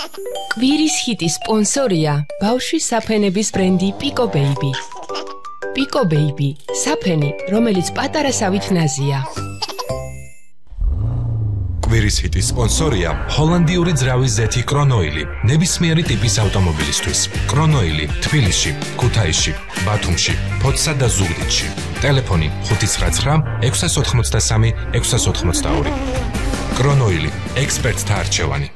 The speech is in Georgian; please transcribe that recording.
კვირის ჰიტის სპონსორია ბავშვის საფენების ბრენდი Pico Baby. Pico Baby, საფენი, რომელიც პატარასავით ნაზია. კვირის ჰიტის სპონსორია ჰოლანდიური ძრავის ზეთი კრონოილი, ნებისმიერი ტიპის ავტომობილისთვის. კრონოილი თბილისში, ქუთაისში, ბათუმში, ფოთსა და ზუგდიდში. ტელეფონი 599 683 682. კრონოილი, ექსპერტთა არჩევანი.